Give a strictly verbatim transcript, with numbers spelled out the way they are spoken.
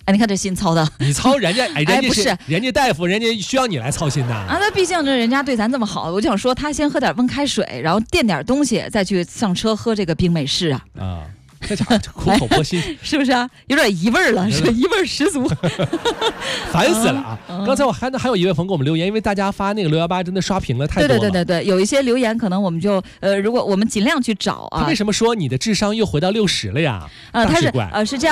哎，你看这心操的， 你操人家，哎，人家不是人家大夫，人家需要你来操心的啊。那毕竟这人家对咱这么好，我就想说，他先喝点温开水，然后垫点东西，再去上车喝这个冰美式啊。 啊，这家伙苦口婆心， 是不是啊？有点疑味了，是疑味十足， 烦死了啊！嗯、刚才我还还有一位朋友给我们留言，因为大家发那个六一八真的刷屏了太多了。 对对对对对，有一些留言可能我们就呃，如果我们尽量去找啊。 他为什么说你的智商又回到六十了呀？ 呃，他是呃是这样。